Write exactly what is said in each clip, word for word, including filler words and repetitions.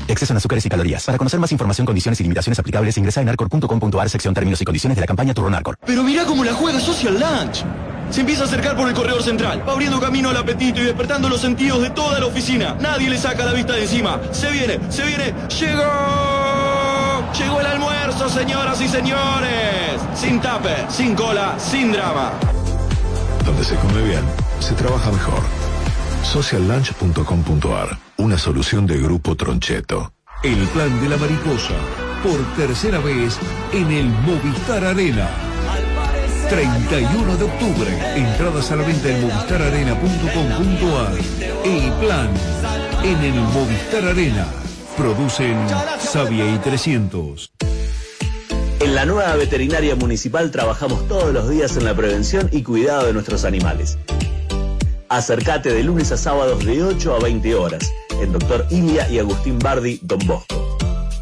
Exceso en azúcares y calorías. Para conocer más información, condiciones y limitaciones aplicables, ingresa en narcor punto com punto ar, sección términos y condiciones de la campaña Turbo Narcor. Pero mirá cómo la juega Social Lunch. Se empieza a acercar por el corredor central, va abriendo camino al apetito y despertando los sentidos de toda la oficina. Nadie le saca la vista de encima. Se viene, se viene, ¡llegó! Llegó el almuerzo, señoras y señores. Sin tupper, sin cola, sin drama. Donde se come bien, se trabaja mejor. social lunch punto com punto ar, una solución de Grupo Troncheto. El plan de la mariposa, por tercera vez en el Movistar Arena. treinta y uno de octubre, entradas a la venta en movistar arena punto com punto ar. El plan en el Movistar Arena. Producen Savia y trescientos. En la nueva veterinaria municipal trabajamos todos los días en la prevención y cuidado de nuestros animales. Acércate de lunes a sábados de ocho a veinte horas en Doctor Ilia y Agustín Bardi, Don Bosco.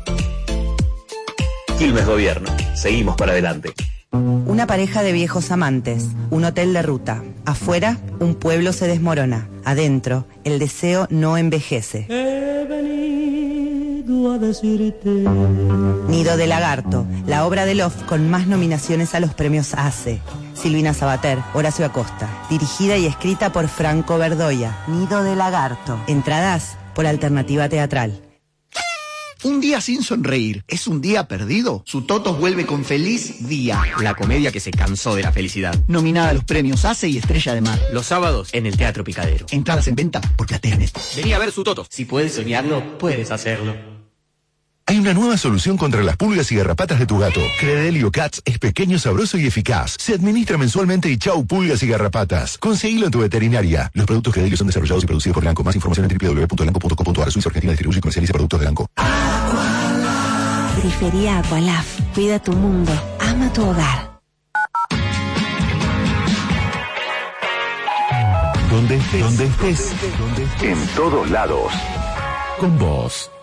Quilmes Gobierno. Seguimos para adelante. Una pareja de viejos amantes, un hotel de ruta. Afuera, un pueblo se desmorona. Adentro, el deseo no envejece. He venido a decirte. Nido de Lagarto, la obra de Love con más nominaciones a los premios A C E. Silvina Sabater, Horacio Acosta. Dirigida y escrita por Franco Verdoya. Nido de Lagarto. Entradas por Alternativa Teatral. Un día sin sonreír es un día perdido. Su Totos vuelve con Feliz Día, la comedia que se cansó de la felicidad. Nominada a los premios A C E y Estrella de Mar. Los sábados en el Teatro Picadero. Entradas en venta por Plateanet. Vení a ver Su Totos. Si puedes soñarlo, puedes hacerlo. Hay una nueva solución contra las pulgas y garrapatas de tu gato. Credelio Cats es pequeño, sabroso y eficaz. Se administra mensualmente y chau pulgas y garrapatas. Conseguilo en tu veterinaria. Los productos Credelio son desarrollados y producidos por Lanco. Más información en doble u doble u doble u punto lanco punto com punto ar. Suiza Argentina distribuye y comercializa productos de Lanco. Grifería Aqualaf. Cuida tu mundo. Ama tu hogar. Donde estés. Donde estés. Donde estés. En todos lados. Con vos.